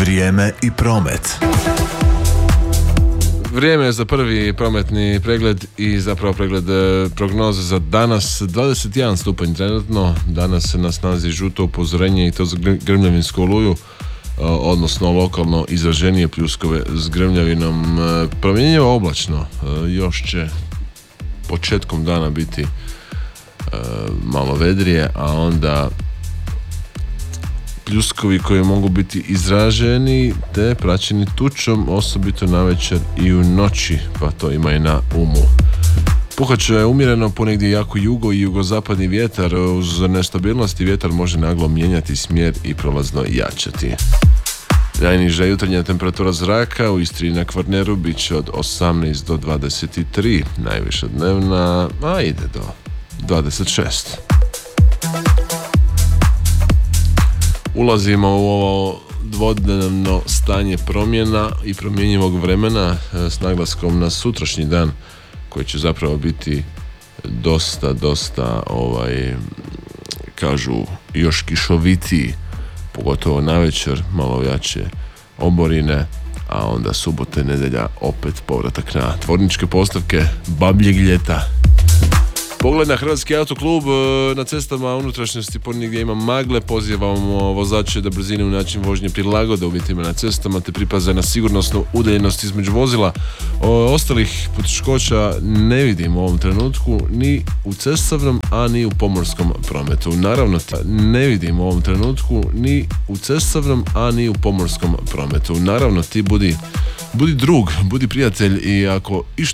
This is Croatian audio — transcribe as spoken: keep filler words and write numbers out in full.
Vrijeme i promet. Vrijeme je za prvi prometni pregled i zapravo pregled prognoze za danas. dvadeset jedan stupanj trenutno, danas se na snazi žuto upozorenje i to za grmljavinsku oluju, odnosno lokalno izraženije pljuskove s grmljavinom. Promjenjivo oblačno, još će početkom dana biti malo vedrije, a onda pljuskovi koji mogu biti izraženi te praćeni tučom, osobito navečer i u noći, pa to ima i na umu. Puhat će umjereno, ponegdje jako jugo i jugozapadni vjetar. Uz nestabilnosti vjetar može naglo mijenjati smjer i prolazno jačati. Najniža jutarnja temperatura zraka u Istri i na Kvarneru bit će od osamnaest do dvadeset tri, najviša dnevna, a ide do dvadeset šest. Ulazimo u ovo dvodnevno stanje promjena i promjenjivog vremena s naglaskom na sutrašnji dan, koji će zapravo biti dosta, dosta, ovaj, kažu, još kišovitiji, pogotovo navečer, malo jače oborine, a onda subota i nedjelja opet povratak na tvorničke postavke babljeg ljeta. Pogled na Hrvatski autoklub. Na cestama unutrašnjosti ponegdje ima magle. Pozivamo vozače da brzine u način vožnje prilagode uvjetima na cestama te pripaze na sigurnosnu udaljenost između vozila. O, ostalih poteškoća ne vidim u ovom trenutku ni u cestovnom, a ni u pomorskom prometu. Naravno, ne vidim u ovom trenutku ni u cestovnom, a ni u pomorskom prometu. Naravno, ti budi, budi drug, budi prijatelj i ako